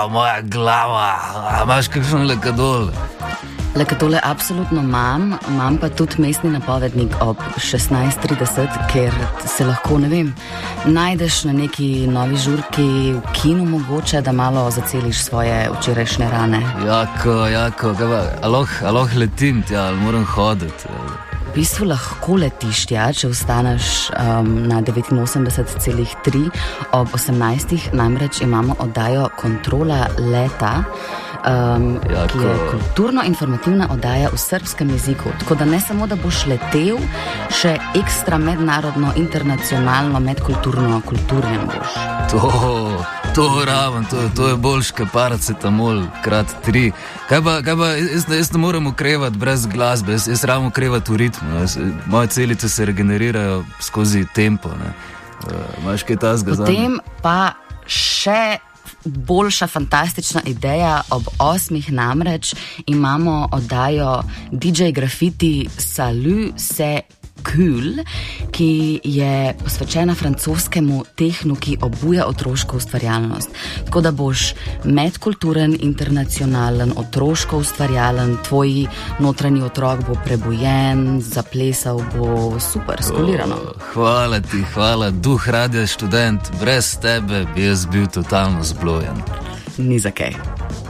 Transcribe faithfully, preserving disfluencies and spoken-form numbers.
moja glava, a imaš kakšno lekadol? Lekadole absolutno imam, imam pa tudi mestni napovednik ob šestnajst trideset, ker se lahko, ne vem, najdeš na neki novi žurki v kinu mogoče, da malo zaceliš svoje včerajšnje rane. Jako, jako, aloh, aloh letim tja, ali moram hoditi? V bistvu lahko letiš tja, če ostaneš um, na devetinosemdeset celih tri ob osemnajstih, namreč imamo oddajo Kontrola leta, um, ki je kulturno-informativna oddaja v srbskem jeziku. Tako da ne samo, da boš letel, še ekstra mednarodno, internacionalno, medkulturno, kulturjen boš. To, to raven, to, to je boljš kot paracetamol krat tri. Kaj pa, kaj pa jaz, jaz ne morem okrevati brez glasbe, jaz, jaz rabim okrevati v ritmu. Jaz, moje celice se regenerirajo skozi tempo. Imaš uh, kaj tazga za me? Potem pa še boljša fantastična ideja, ob osmih namreč imamo oddajo D J Graffiti Salut c'est cool, ki je posvečena francoskemu tehnu, ki obuja otroško ustvarjalnost. Tako da boš medkulturen, internacionalen, otroško ustvarjalen, tvoj notranji otrok bo prebujen, zaplesal bo super, skulirano. Oh, hvala ti, hvala, duh Radia Študent, brez tebe bi jaz bil totalno zblojen. Ni za kaj.